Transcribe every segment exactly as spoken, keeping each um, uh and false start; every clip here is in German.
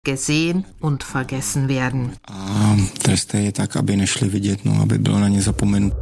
gesehen und vergessen werden. A tresté je tak, aby nešli vidět, no, aby bylo na ně zapomenuto.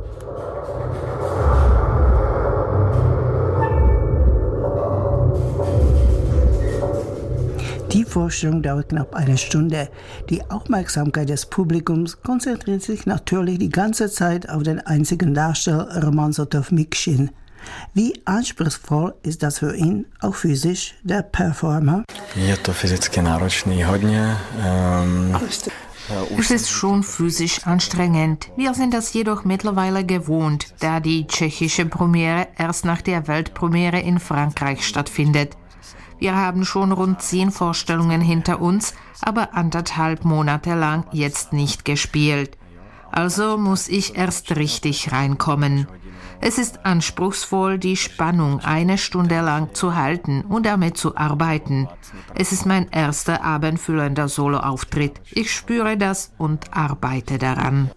Die Vorstellung dauert knapp eine Stunde. Die Aufmerksamkeit des Publikums konzentriert sich natürlich die ganze Zeit auf den einzigen Darsteller Roman Sotow-Miksin. Wie anspruchsvoll ist das für ihn, auch physisch, der Performer? Je to fyzicky náročný, hodně. Um, Es ist schon physisch anstrengend. Wir sind das jedoch mittlerweile gewohnt, da die tschechische Premiere erst nach der Weltpremiere in Frankreich stattfindet. Wir haben schon rund zehn Vorstellungen hinter uns, aber anderthalb Monate lang jetzt nicht gespielt. Also muss ich erst richtig reinkommen. Es ist anspruchsvoll, die Spannung eine Stunde lang zu halten und damit zu arbeiten. Es ist mein erster abendfüllender Soloauftritt. Ich spüre das und arbeite daran.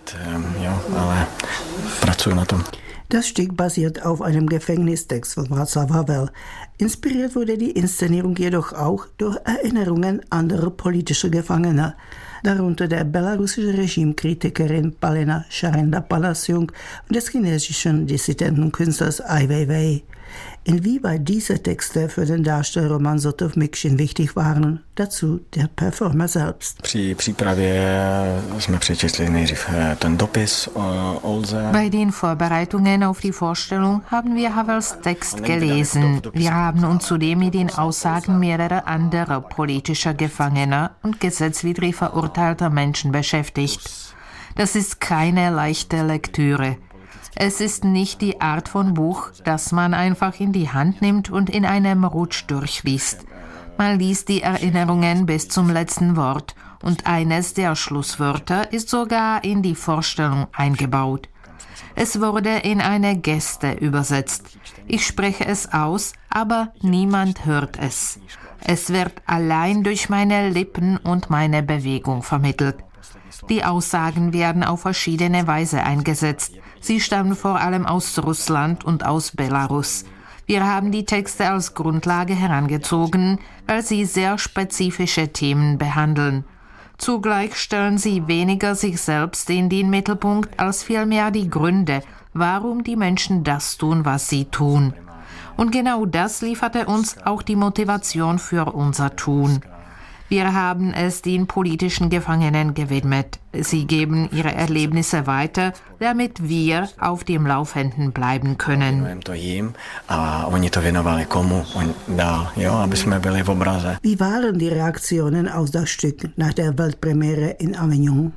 Das Stück basiert auf einem Gefängnistext von Václav Havel. Inspiriert wurde die Inszenierung jedoch auch durch Erinnerungen anderer politischer Gefangener, darunter der belarussischen Regimekritikerin Palina Šarenda-Palaciuk und des chinesischen Dissidentenkünstlers Ai Weiwei. Inwieweit diese Texte für den Darsteller Roman Sotow-Miksin wichtig waren, dazu der Performer selbst. Při přípravě jsme přečetli nejdřív ten dopis Olze. Bei den Vorbereitungen auf die Vorstellung haben wir Havels Text gelesen. Wir haben uns zudem mit den Aussagen mehrerer anderer politischer Gefangener und gesetzwidrig verurteilter Menschen beschäftigt. Das ist keine leichte Lektüre. Es ist nicht die Art von Buch, das man einfach in die Hand nimmt und in einem Rutsch durchliest. Man liest die Erinnerungen bis zum letzten Wort und eines der Schlusswörter ist sogar in die Vorstellung eingebaut. Es wurde in eine Geste übersetzt. Ich spreche es aus, aber niemand hört es. Es wird allein durch meine Lippen und meine Bewegung vermittelt. Die Aussagen werden auf verschiedene Weise eingesetzt. Sie stammen vor allem aus Russland und aus Belarus. Wir haben die Texte als Grundlage herangezogen, weil sie sehr spezifische Themen behandeln. Zugleich stellen sie weniger sich selbst in den Mittelpunkt, als vielmehr die Gründe, warum die Menschen das tun, was sie tun. Und genau das lieferte uns auch die Motivation für unser Tun. Wir haben es den politischen Gefangenen gewidmet. Sie geben ihre Erlebnisse weiter, damit wir auf dem Laufenden bleiben können. Wie waren die Reaktionen auf das Stück nach der Weltpremiere in Avignon?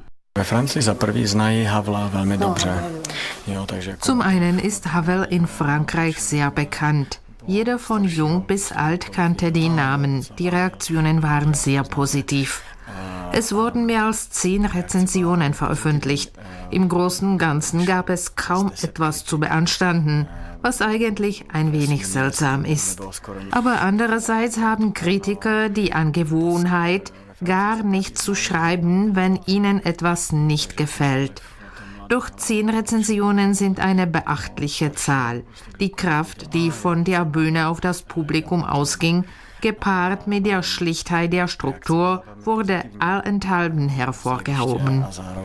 Zum einen ist Havel in Frankreich sehr bekannt. Jeder von jung bis alt kannte den Namen. Die Reaktionen waren sehr positiv. Es wurden mehr als zehn Rezensionen veröffentlicht. Im Großen und Ganzen gab es kaum etwas zu beanstanden, was eigentlich ein wenig seltsam ist. Aber andererseits haben Kritiker die Angewohnheit, gar nicht zu schreiben, wenn ihnen etwas nicht gefällt. Doch zehn Rezensionen sind eine beachtliche Zahl. Die Kraft, die von der Bühne auf das Publikum ausging, gepaart mit der Schlichtheit der Struktur, wurde allenthalben hervorgehoben.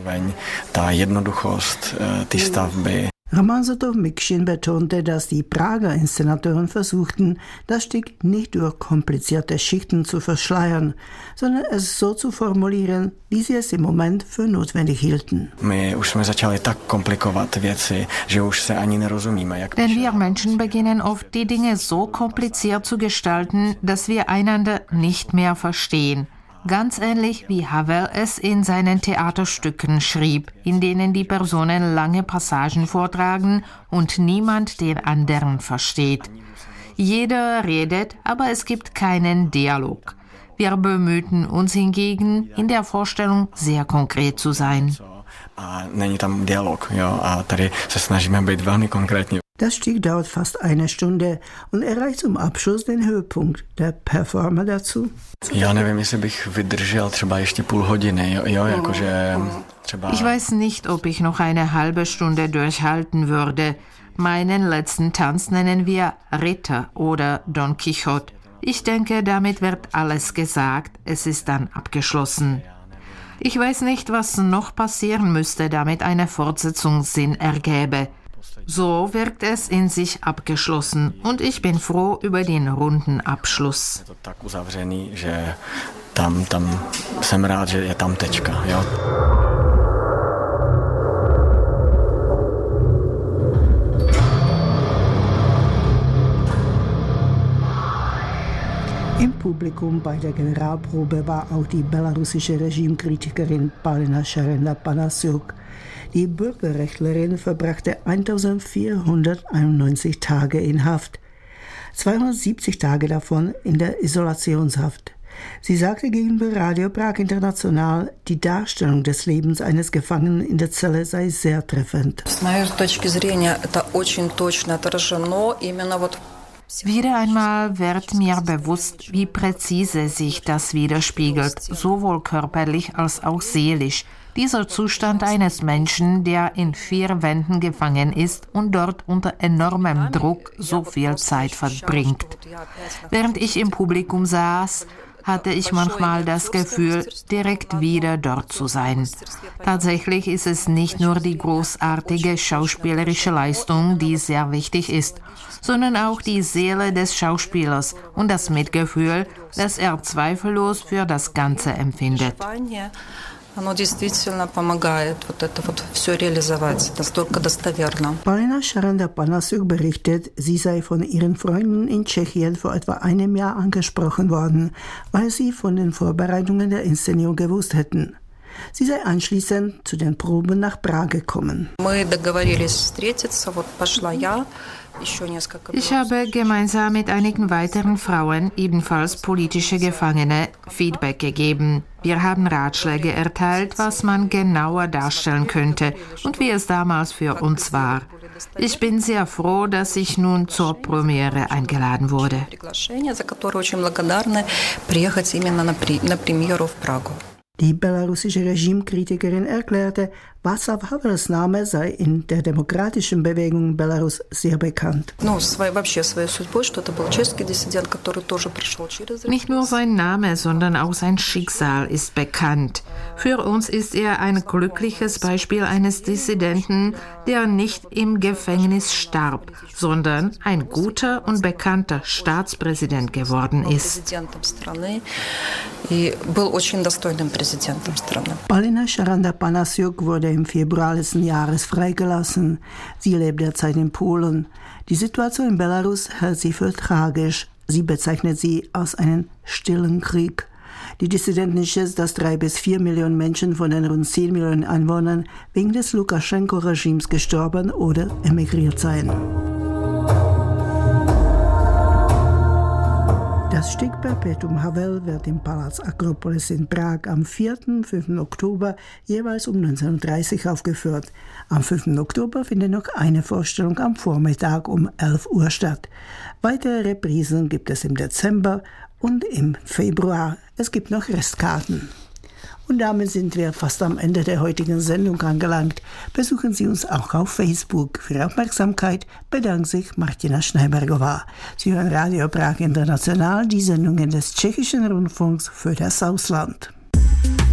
Roman Sotow-Miksin betonte, dass die Prager Inszenatoren versuchten, das Stück nicht durch komplizierte Schichten zu verschleiern, sondern es so zu formulieren, wie sie es im Moment für notwendig hielten. Denn wir Menschen beginnen oft, die Dinge so kompliziert zu gestalten, dass wir einander nicht mehr verstehen. Ganz ähnlich wie Havel es in seinen Theaterstücken schrieb, in denen die Personen lange Passagen vortragen und niemand den anderen versteht. Jeder redet, aber es gibt keinen Dialog. Wir bemühten uns hingegen, in der Vorstellung sehr konkret zu sein. Das Stück dauert fast eine Stunde und erreicht zum Abschluss den Höhepunkt. Der Performer dazu? Ich weiß nicht, ob ich noch eine halbe Stunde durchhalten würde. Meinen letzten Tanz nennen wir Ritter oder Don Quixote. Ich denke, damit wird alles gesagt, es ist dann abgeschlossen. Ich weiß nicht, was noch passieren müsste, damit eine Fortsetzung Sinn ergäbe. So wirkt es in sich abgeschlossen und ich bin froh über den runden Abschluss. Tak uzavřený, že tam, tam jsem rád, že je tam tečka, jo. Im Publikum bei der Generalprobe war auch die belarussische Regimekritikerin Paulina Charenda-Panasiuk. Die Bürgerrechtlerin verbrachte eintausendvierhunderteinundneunzig Tage in Haft, zweihundertsiebzig Tage davon in der Isolationshaft. Sie sagte gegenüber Radio Prag International, die Darstellung des Lebens eines Gefangenen in der Zelle sei sehr treffend. Wieder einmal wird mir bewusst, wie präzise sich das widerspiegelt, sowohl körperlich als auch seelisch. Dieser Zustand eines Menschen, der in vier Wänden gefangen ist und dort unter enormem Druck so viel Zeit verbringt. Während ich im Publikum saß, hatte ich manchmal das Gefühl, direkt wieder dort zu sein. Tatsächlich ist es nicht nur die großartige schauspielerische Leistung, die sehr wichtig ist, sondern auch die Seele des Schauspielers und das Mitgefühl, das er zweifellos für das Ganze empfindet. Paulina Charenda-Panasiuk berichtet, sie sei von ihren Freunden in Tschechien vor etwa einem Jahr angesprochen worden, weil sie von den Vorbereitungen der Inszenierung gewusst hätten. Sie sei anschließend zu den Proben nach Prag gekommen. Ich habe gemeinsam mit einigen weiteren Frauen, ebenfalls politische Gefangene, Feedback gegeben. Wir haben Ratschläge erteilt, was man genauer darstellen könnte und wie es damals für uns war. Ich bin sehr froh, dass ich nun zur Premiere eingeladen wurde. Die belarussische Regimekritikerin erklärte, Václav Havels Name sei in der demokratischen Bewegung in Belarus sehr bekannt. Nicht nur sein Name, sondern auch sein Schicksal ist bekannt. Für uns ist er ein glückliches Beispiel eines Dissidenten, der nicht im Gefängnis starb, sondern ein guter und bekannter Staatspräsident geworden ist. Paulina Charenda-Panasiuk wurde im Februar letzten Jahres freigelassen. Sie lebt derzeit in Polen. Die Situation in Belarus hält sie für tragisch. Sie bezeichnet sie als einen stillen Krieg. Die Dissidenten schätzt, dass drei bis vier Millionen Menschen von den rund zehn Millionen Einwohnern wegen des Lukaschenko-Regimes gestorben oder emigriert seien. Das Stück Perpetuum Havel wird im Palaz Akropolis in Prag am vierten und fünften Oktober jeweils um neunzehn Uhr dreißig aufgeführt. Am fünften Oktober findet noch eine Vorstellung am Vormittag um elf Uhr statt. Weitere Reprisen gibt es im Dezember und im Februar. Es gibt noch Restkarten. Und damit sind wir fast am Ende der heutigen Sendung angelangt. Besuchen Sie uns auch auf Facebook. Für Ihre Aufmerksamkeit bedankt sich Martina Schneibergová. Sie hören Radio Prag International, die Sendungen des Tschechischen Rundfunks für das Ausland.